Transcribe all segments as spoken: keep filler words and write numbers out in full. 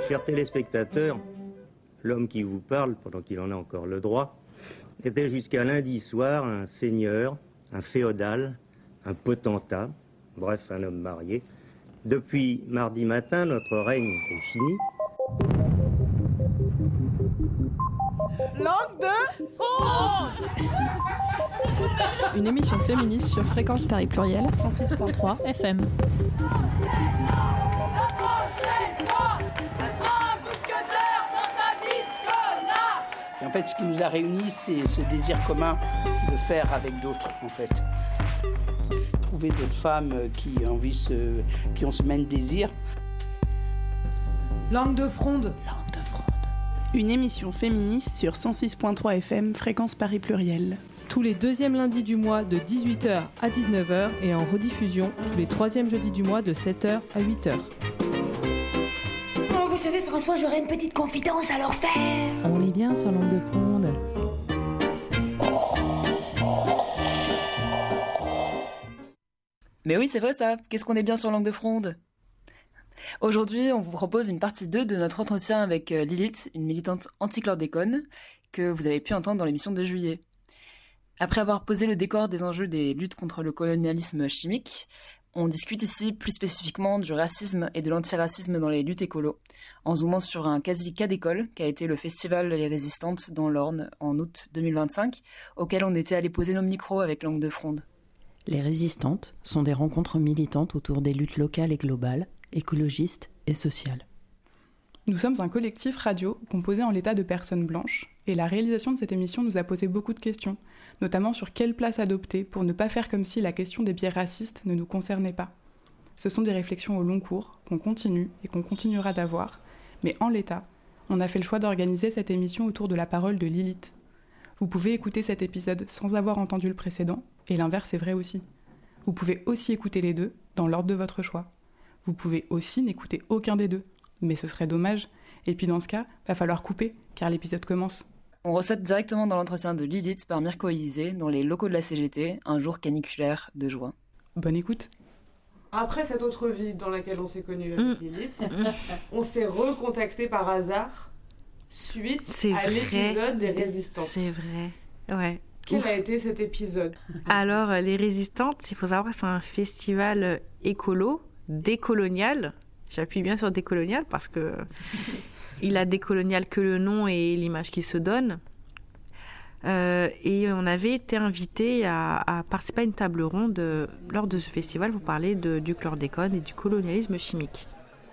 Chers téléspectateurs, l'homme qui vous parle, pendant qu'il en a encore le droit, était jusqu'à lundi soir un seigneur, un féodal, un potentat, bref, un homme marié. Depuis mardi matin, notre règne est fini. Langue de Fronde. Une émission féministe sur Fréquence Paris Pluriel cent six virgule trois F M. Et en fait, ce qui nous a réunis, c'est ce désir commun de faire avec d'autres, en fait. Trouver d'autres femmes qui, envie ce, qui ont ce même désir. Langue de Fronde. Langue de Fronde. Une émission féministe sur cent six virgule trois F M, Fréquence Paris Pluriel. Tous les deuxièmes lundis du mois de dix-huit heures à dix-neuf heures et en rediffusion tous les troisièmes jeudis du mois de sept heures à huit heures. Oh, vous savez, François, j'aurais une petite confidence à leur faire. On est bien sur Langue de Fronde. Mais oui, c'est vrai ça. Qu'est-ce qu'on est bien sur Langue de Fronde. Aujourd'hui, on vous propose une partie deux de notre entretien avec Lilith, une militante anti-chlordécone, que vous avez pu entendre dans l'émission de juillet. Après avoir posé le décor des enjeux des luttes contre le colonialisme chimique, on discute ici plus spécifiquement du racisme et de l'antiracisme dans les luttes écolo, en zoomant sur un quasi-cas d'école qui a été le festival Les Résistantes dans l'Orne en août deux mille vingt-cinq, auquel on était allé poser nos micros avec Langue de Fronde. Les Résistantes sont des rencontres militantes autour des luttes locales et globales, écologistes et sociales. Nous sommes un collectif radio composé en l'état de personnes blanches, et la réalisation de cette émission nous a posé beaucoup de questions, notamment sur quelle place adopter pour ne pas faire comme si la question des biais racistes ne nous concernait pas. Ce sont des réflexions au long cours, qu'on continue et qu'on continuera d'avoir, mais en l'état, on a fait le choix d'organiser cette émission autour de la parole de Lilith. Vous pouvez écouter cet épisode sans avoir entendu le précédent, et l'inverse est vrai aussi. Vous pouvez aussi écouter les deux, dans l'ordre de votre choix. Vous pouvez aussi n'écouter aucun des deux, mais ce serait dommage, et puis dans ce cas, va falloir couper, car l'épisode commence. On ressaute directement dans l'entretien de Lilith par Mirko Elysée dans les locaux de la C G T, un jour caniculaire de juin. Bonne écoute. Après cette autre vie dans laquelle on s'est connus avec mmh. Lilith, on s'est recontacté par hasard suite c'est à vrai. l'épisode des Résistantes. C'est vrai, ouais. Quel Ouf. a été cet épisode? Alors, les Résistantes, il faut savoir que c'est un festival écolo, décolonial. J'appuie bien sur décolonial parce que il a décolonial que le nom et l'image qui se donne. Euh, et on avait été invité à, à participer à une table ronde euh, lors de ce festival pour parler de, du chlordécone et du colonialisme chimique.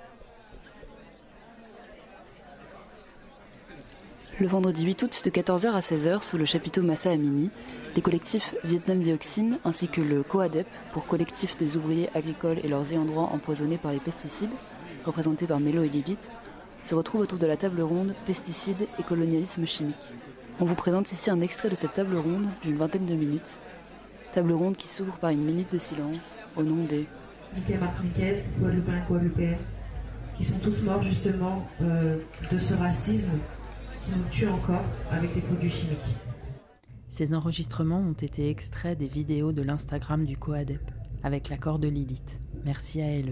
Le vendredi huit août de quatorze heures à seize heures, sous le chapiteau Massa Amini, les collectifs Vietnam Dioxine ainsi que le COADEP, pour collectif des ouvriers agricoles et leurs ayants droit empoisonnés par les pesticides, représentés par Mélo et Lilith, se retrouvent autour de la table ronde Pesticides et colonialisme chimique. On vous présente ici un extrait de cette table ronde d'une vingtaine de minutes. Table ronde qui s'ouvre par une minute de silence au nom des Mickey Martiniquez, Guadeloupéens, Guadeloupéennes, qui sont tous morts justement euh, de ce racisme qui nous tue encore avec des produits chimiques. Ces enregistrements ont été extraits des vidéos de l'Instagram du COADEP, avec l'accord de Lilith. Merci à elle.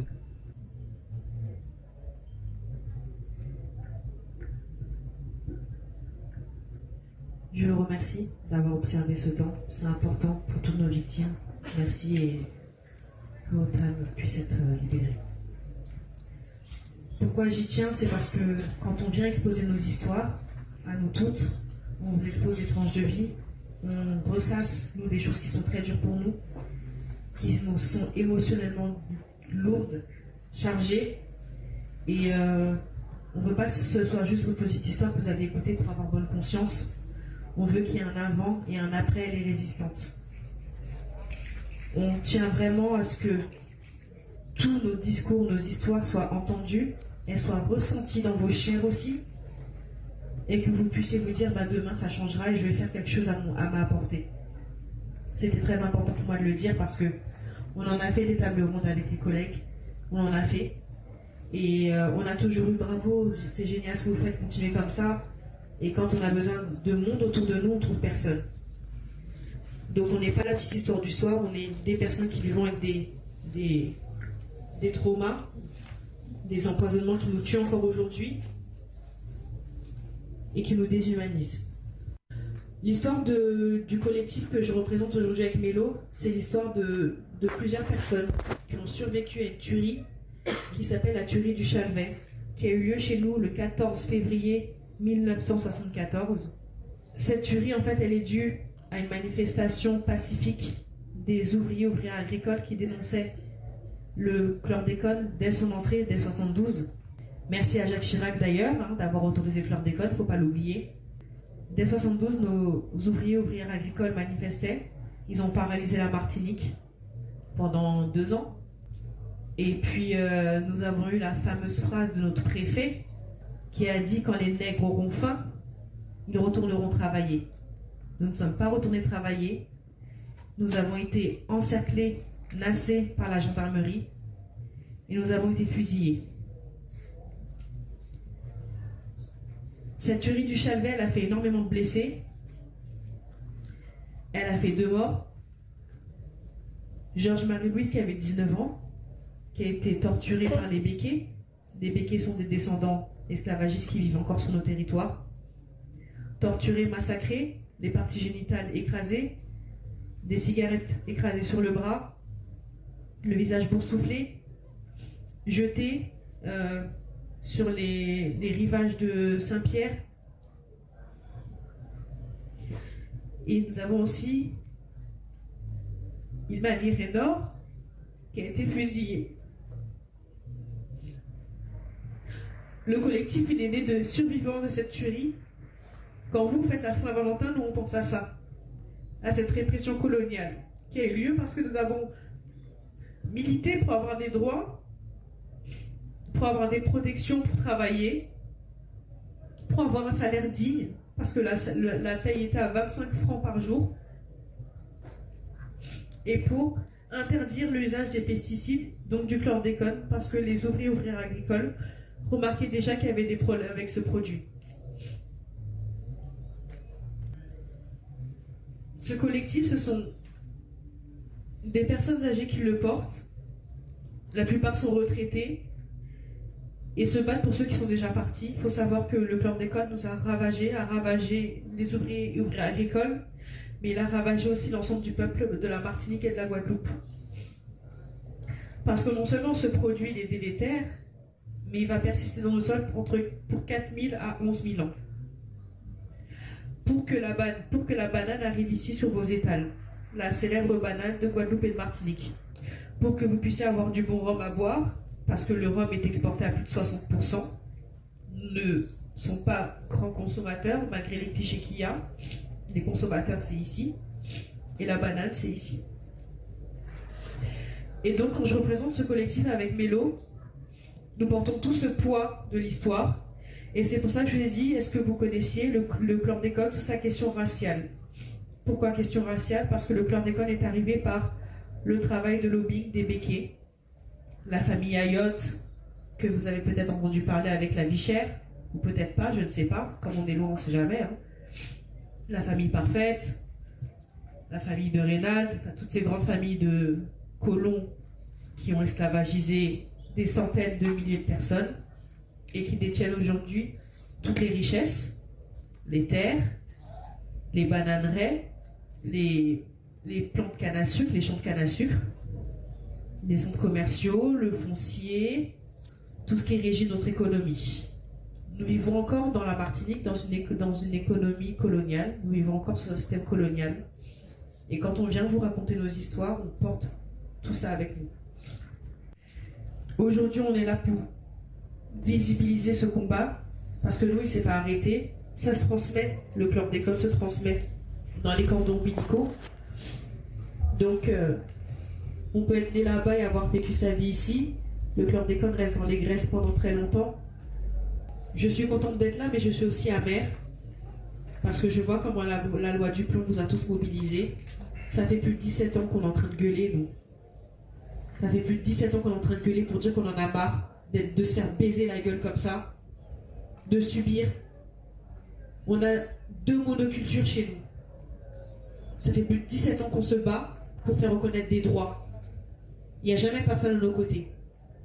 Je le remercie d'avoir observé ce temps. C'est important pour toutes nos victimes. Merci et que votre âme puisse être libérée. Pourquoi j'y tiens? C'est parce que quand on vient exposer nos histoires, à nous toutes, on vous expose des tranches de vie, on ressasse, nous, des choses qui sont très dures pour nous, qui nous sont émotionnellement lourdes, chargées, et euh, on ne veut pas que ce soit juste une petite histoire que vous avez écoutée pour avoir bonne conscience. On veut qu'il y ait un avant et un après les Résistantes. On tient vraiment à ce que tous nos discours, nos histoires soient entendus, elles soient ressenties dans vos chairs aussi, et que vous puissiez vous dire, bah, demain ça changera et je vais faire quelque chose à, mon, à m'apporter. C'était très important pour moi de le dire parce que on en a fait des tables rondes avec les collègues, on en a fait, et euh, on a toujours eu bravo, c'est génial ce que vous faites, continuez comme ça. Et quand on a besoin de monde autour de nous, on ne trouve personne. Donc on n'est pas la petite histoire du soir, on est des personnes qui vivent avec des, des, des traumas, des empoisonnements qui nous tuent encore aujourd'hui et qui nous déshumanisent. L'histoire de, du collectif que je représente aujourd'hui avec Mélo, c'est l'histoire de, de plusieurs personnes qui ont survécu à une tuerie qui s'appelle la tuerie du Chalvet, qui a eu lieu chez nous le quatorze février mille neuf cent soixante-quatorze. Cette tuerie, en fait, elle est due à une manifestation pacifique des ouvriers ouvrières agricoles qui dénonçaient le chlordécone dès son entrée, dès soixante-douze. Merci à Jacques Chirac d'ailleurs hein, d'avoir autorisé le chlordécone, il ne faut pas l'oublier. Dès soixante-douze, nos ouvriers ouvrières agricoles manifestaient. Ils ont paralysé la Martinique pendant deux ans. Et puis euh, nous avons eu la fameuse phrase de notre préfet qui a dit « Quand les nègres auront faim, ils retourneront travailler ». Nous ne sommes pas retournés travailler. Nous avons été encerclés, nassés par la gendarmerie et nous avons été fusillés. Cette tuerie du Chalvet, elle a fait énormément de blessés. Elle a fait deux morts. Georges Marie-Louise, qui avait dix-neuf ans, qui a été torturé par les Békés. Les Békés sont des descendants esclavagistes qui vivent encore sur nos territoires. Torturé, massacré, les parties génitales écrasées, des cigarettes écrasées sur le bras, le visage boursouflé, jeté euh, sur les, les rivages de Saint-Pierre. Et nous avons aussi Ilmali Raynor, qui a été fusillé. Le collectif, il est né de survivants de cette tuerie. Quand vous faites la Saint-Valentin, nous on pense à ça, à cette répression coloniale qui a eu lieu parce que nous avons milité pour avoir des droits, pour avoir des protections pour travailler, pour avoir un salaire digne, parce que la, la, la paye était à vingt-cinq francs par jour, et pour interdire l'usage des pesticides, donc du chlordécone, parce que les ouvriers ouvrières agricoles remarquaient déjà qu'il y avait des problèmes avec ce produit. Ce collectif, ce sont des personnes âgées qui le portent. La plupart sont retraités et se battent pour ceux qui sont déjà partis. Il faut savoir que le chlordécone nous a ravagé, a ravagé les ouvriers et ouvrières agricoles, mais il a ravagé aussi l'ensemble du peuple de la Martinique et de la Guadeloupe. Parce que non seulement ce produit il est délétère, mais il va persister dans le sol pour, entre, pour quatre mille à onze mille ans. Pour que, la ban- pour que la banane arrive ici sur vos étals, la célèbre banane de Guadeloupe et de Martinique. Pour que vous puissiez avoir du bon rhum à boire, parce que le rhum est exporté à plus de soixante pour cent. Nous ne sont pas grands consommateurs, malgré les clichés qu'il y a. Les consommateurs, c'est ici. Et la banane, c'est ici. Et donc, quand je représente ce collectif avec Mélo, nous portons tout ce poids de l'histoire. Et c'est pour ça que je vous ai dit, est-ce que vous connaissiez le, le chlordécone sous sa question raciale? Pourquoi question raciale? Parce que le chlordécone est arrivé par le travail de lobbying des Békés. La famille Ayotte, que vous avez peut-être entendu parler avec la vie chère, ou peut-être pas, je ne sais pas, comme on est loin, on ne sait jamais. Hein. La famille Parfaite, la famille de Reynald, enfin, toutes ces grandes familles de colons qui ont esclavagisé des centaines de milliers de personnes et qui détiennent aujourd'hui toutes les richesses, les terres, les bananeraies, les, les plants de canne à sucre, les champs de canne à sucre, les centres commerciaux, le foncier, tout ce qui régit notre économie. Nous vivons encore dans la Martinique dans une, éco- dans une économie coloniale, nous vivons encore sous un système colonial. Et quand on vient vous raconter nos histoires, on porte tout ça avec nous. Aujourd'hui, on est là pour visibiliser ce combat, parce que nous, il ne s'est pas arrêté. Ça se transmet, le chlordécone se transmet dans les cordons ombilicaux. Donc, euh, on peut être né là-bas et avoir vécu sa vie ici. Le chlordécone reste dans les graisses pendant très longtemps. Je suis contente d'être là, mais je suis aussi amère, parce que je vois comment la, la loi du plomb vous a tous mobilisés. Ça fait plus de dix-sept ans qu'on est en train de gueuler, nous. Ça fait plus de dix-sept ans qu'on est en train de gueuler pour dire qu'on en a marre d'être, de se faire baiser la gueule comme ça, de subir. On a deux monocultures chez nous. Ça fait plus de dix-sept ans qu'on se bat pour faire reconnaître des droits. Il n'y a jamais personne de nos côtés.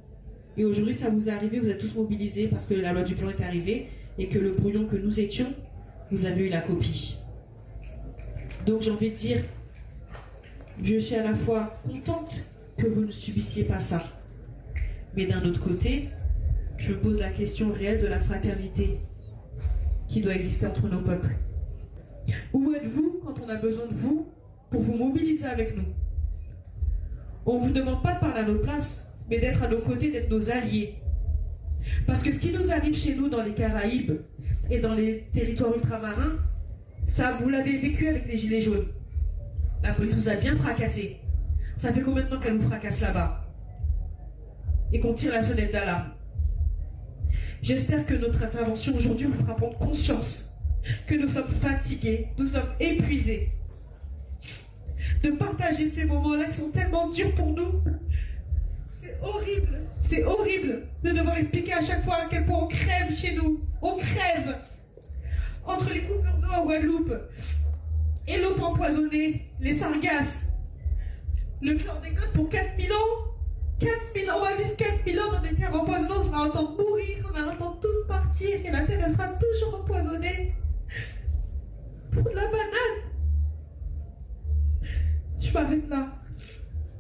Et aujourd'hui, ça vous est arrivé, vous êtes tous mobilisés parce que la loi du plan est arrivée et que le brouillon que nous étions, vous avez eu la copie. Donc j'ai envie de dire, je suis à la fois contente que vous ne subissiez pas ça. Mais d'un autre côté, je me pose la question réelle de la fraternité qui doit exister entre nos peuples. Où êtes-vous quand on a besoin de vous pour vous mobiliser avec nous? On ne vous demande pas de parler à notre place, mais d'être à nos côtés, d'être nos alliés. Parce que ce qui nous arrive chez nous dans les Caraïbes et dans les territoires ultramarins, ça, vous l'avez vécu avec les Gilets jaunes. La police vous a bien fracassé. Ça fait combien de temps qu'elle vous fracasse là-bas? Et qu'on tire la sonnette d'alarme. J'espère que notre intervention aujourd'hui vous fera prendre conscience que nous sommes fatigués, nous sommes épuisés de partager ces moments-là qui sont tellement durs pour nous. C'est horrible, c'est horrible de devoir expliquer à chaque fois à quel point on crève chez nous. On crève entre les coupures d'eau à Guadeloupe et l'eau empoisonnée, les sargasses, le chlordécone pour quatre mille ans. quatre mille ans, on va vivre quatre mille ans dans des terres empoisonnées, on sera en train de mourir, on a en train de tous partir et la terre elle sera toujours empoisonnée.